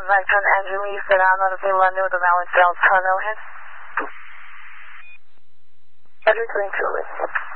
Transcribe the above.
Victor Andrew Lee Serrano de London with the Valence Delta Cargo ahead. Edward Green Truly.